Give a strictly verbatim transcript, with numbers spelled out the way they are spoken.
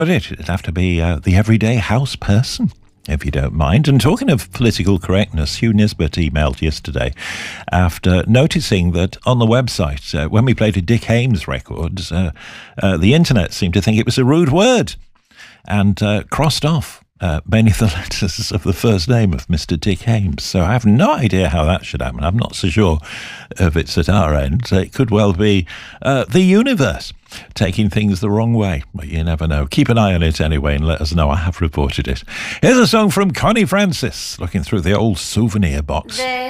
But it'd have to be uh, the everyday house person, if you don't mind. And talking of political correctness, Hugh Nisbet emailed yesterday after noticing that on the website, uh, when we played a Dick Haymes record, uh, uh, the internet seemed to think it was a rude word and uh, crossed off Uh, many of the letters of the first name of Mister Dick Haymes. So I have no idea how that should happen. I'm not so sure if it's at our end. It could well be uh, the universe taking things the wrong way, but you never know. Keep an eye on it anyway and let us know. I have reported it. Here's a song from Connie Francis, looking through the old souvenir box. There